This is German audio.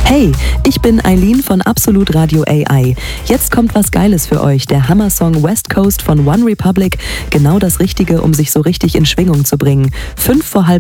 Hey, ich bin Eileen von Absolut Radio AI. Jetzt kommt was Geiles für euch, der Hammer-Song West Coast von One Republic. Genau das Richtige, um sich so richtig in Schwingung zu bringen. 5 vor halb